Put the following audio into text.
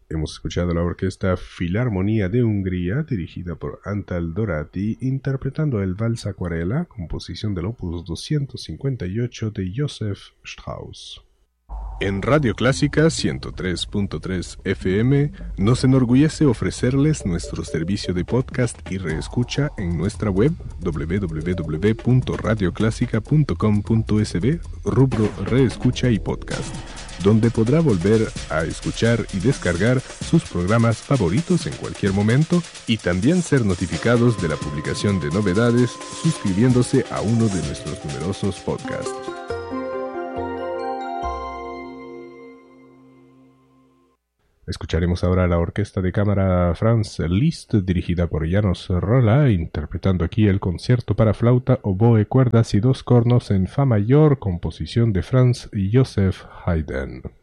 Hemos escuchado la Orquesta Filarmonía de Hungría, dirigida por Antal Dorati, interpretando el Vals Acuarela, composición del Opus 258 de Joseph Strauss. En Radio Clásica 103.3 FM nos enorgullece ofrecerles nuestro servicio de podcast y reescucha en nuestra web www.radioclásica.com.sb, rubro Reescucha y Podcast, donde podrá volver a escuchar y descargar sus programas favoritos en cualquier momento y también ser notificados de la publicación de novedades suscribiéndose a uno de nuestros numerosos podcasts. Escucharemos ahora a la Orquesta de Cámara Franz Liszt, dirigida por János Rolla, interpretando aquí el concierto para flauta, oboe, cuerdas y dos cornos en fa mayor, composición de Franz Joseph Haydn.